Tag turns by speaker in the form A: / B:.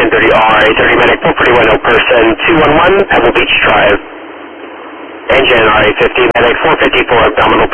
A: 930 RA30 medic 441 person 211 Pebble Beach Drive. Engine RA50 medic 454 abdominal